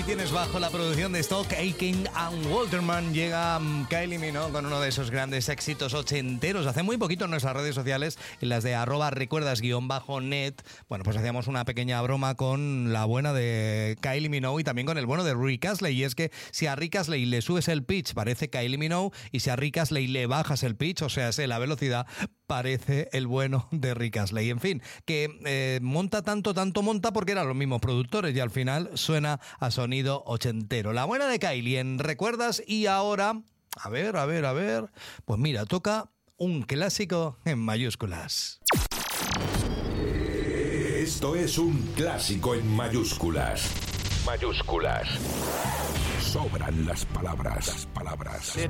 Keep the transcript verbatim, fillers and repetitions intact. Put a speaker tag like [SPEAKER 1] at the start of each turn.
[SPEAKER 1] Aquí tienes bajo la producción de Stock, Aitken and Walterman. Llega um, Kylie Minogue con uno de esos grandes éxitos ochenteros. Hace muy poquito en nuestras redes sociales, en las de arroba recuerdas guión bajo net, bueno, pues hacíamos una pequeña broma con la buena de Kylie Minogue y también con el bueno de Rick Astley. Y es que si a Rick Astley le subes el pitch, parece Kylie Minogue, y si a Rick Astley le bajas el pitch, o sea, la velocidad, parece el bueno de Rick Astley. En fin, que eh, monta tanto, tanto monta porque eran los mismos productores y al final suena a sonido ochentero. La buena de Kylie en Recuerdas. Y ahora, a ver, a ver, a ver, pues mira, toca un clásico en mayúsculas.
[SPEAKER 2] Esto es un clásico en mayúsculas. Mayúsculas. Sobran las palabras, las palabras.
[SPEAKER 3] It